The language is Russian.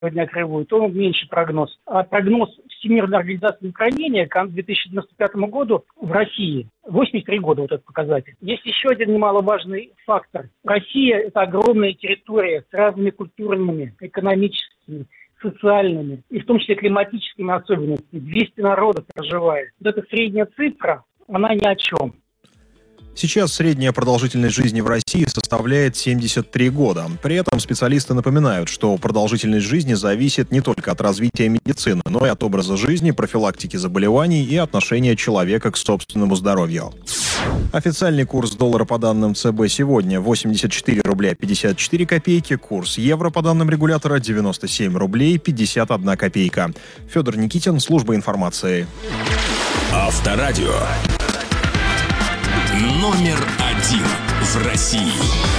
дня кривую, то меньше прогноз. А прогноз Всемирной организации здравоохранения к 2095 году в России 83 года, вот этот показатель. Есть еще один немаловажный фактор. Россия – это огромная территория с разными культурными, экономическими, социальными и в том числе климатическими особенностями. 200 народов проживает. Вот эта средняя цифра, она ни о чем. Сейчас средняя продолжительность жизни в России составляет 73 года. При этом специалисты напоминают, что продолжительность жизни зависит не только от развития медицины, но и от образа жизни, профилактики заболеваний и отношения человека к собственному здоровью. Официальный курс доллара по данным ЦБ сегодня 84 рубля 54 копейки, курс евро по данным регулятора 97 рублей 51 копейка. Федор Никитин, служба информации. Авторадио. Номер один в России.